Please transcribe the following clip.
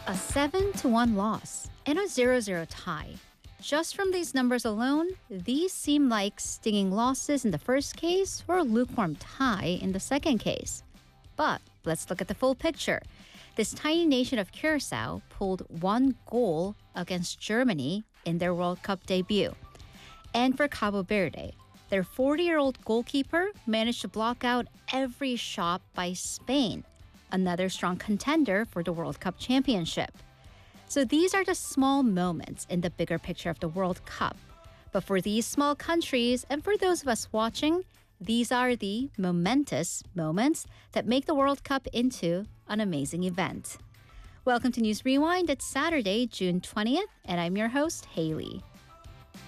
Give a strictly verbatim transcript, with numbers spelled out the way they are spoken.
A seven to one loss and a zero zero tie. Just from these numbers alone, these seem like stinging losses in the first case or a lukewarm tie in the second case. But let's look at the full picture. This tiny nation of Curacao pulled one goal against Germany in their World Cup debut. And for Cabo Verde, their forty-year-old goalkeeper managed to block out every shot by Spain, another strong contender for the World Cup championship. So these are the small moments in the bigger picture of the World Cup. But for these small countries and for those of us watching, these are the momentous moments that make the World Cup into an amazing event. Welcome to News Rewind. It's Saturday, June twentieth, and I'm your host, Haley.